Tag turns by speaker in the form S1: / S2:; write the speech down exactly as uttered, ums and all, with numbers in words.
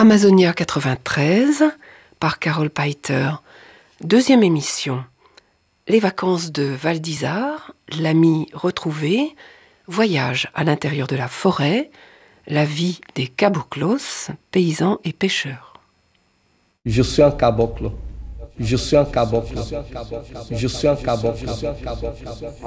S1: Amazonia quatre-vingt-treize par Carole Peiter. Deuxième émission. Les vacances de Val d'Isard, l'ami retrouvé, voyage à l'intérieur de la forêt, la vie des caboclos, paysans et pêcheurs.
S2: Je suis un caboclo. Je suis un caboclo. Je suis un caboclo.